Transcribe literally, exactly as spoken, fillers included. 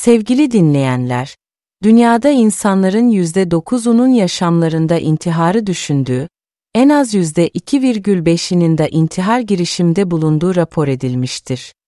Sevgili dinleyenler, dünyada insanların yüzde dokuzunun yaşamlarında intiharı düşündüğü, en az yüzde iki virgül beşinin de intihar girişimde bulunduğu rapor edilmiştir.